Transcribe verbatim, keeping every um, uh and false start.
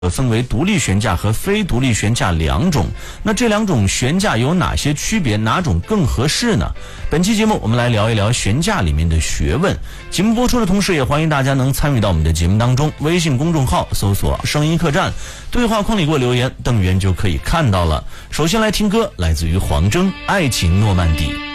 分为独立悬架和非独立悬架两种。那这两种悬架有哪些区别？哪种更合适呢？本期节目我们来聊一聊悬架里面的学问。节目播出的同时，也欢迎大家能参与到我们的节目当中。微信公众号搜索“声音客栈”，对话框里给我留言，邓源就可以看到了。首先来听歌，来自于黄征《爱情诺曼底》。